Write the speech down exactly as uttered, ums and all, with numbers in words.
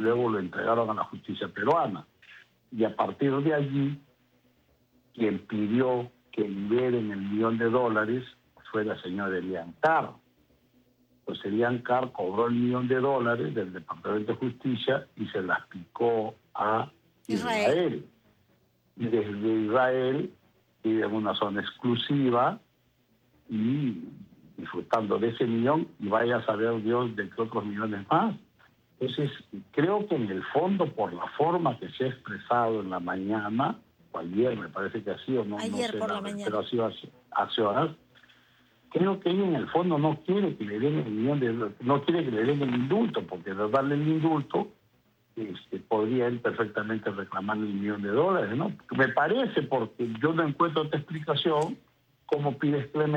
luego lo entregaron a la justicia peruana. Y a partir de allí, quien pidió que liberen el millón de dólares fue la señora Elian Carr. Pues Elian Carr cobró el millón de dólares del Departamento de Justicia y se las picó a Israel. Israel. Y desde Israel vive en una zona exclusiva y disfrutando de ese millón, y vaya a saber Dios de qué otros millones más. Entonces, creo que en el fondo, por la forma que se ha expresado en la mañana, o ayer me parece que ha sido, no, ayer no sé, por la la, mañana. pero ha sido hace, hace horas, creo que ella en el fondo no quiere que le den el millón de no quiere que le den el indulto, porque al darle el indulto, este, podría él perfectamente reclamar el millón de dólares, ¿no? Me parece, porque yo no encuentro otra explicación, cómo pides clemencia